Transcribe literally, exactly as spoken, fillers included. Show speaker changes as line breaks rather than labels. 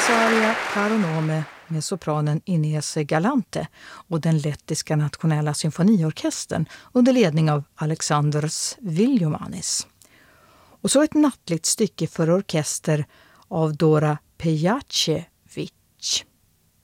Verdi's aria Caro nome med sopranen Inese Galante och den lettiska nationella symfoniorkestern under ledning av Aleksandrs Viljomanis. Och så ett nattligt stycke för orkester av Dora Pejacevic.